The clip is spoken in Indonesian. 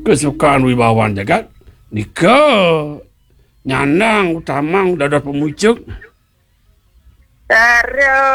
kesukaan wibawan jagat nika nyanang utamang dadar pemucuk Taro